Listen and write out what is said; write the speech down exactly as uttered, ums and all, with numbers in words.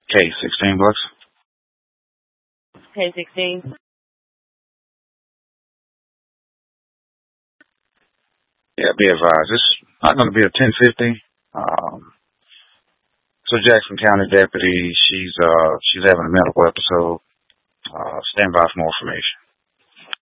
K sixteen bucks. K sixteen. Yeah, be advised. It's not going to be a ten fifty. Um, so Jackson County deputy, she's uh she's having a medical episode. Uh, stand by for more information.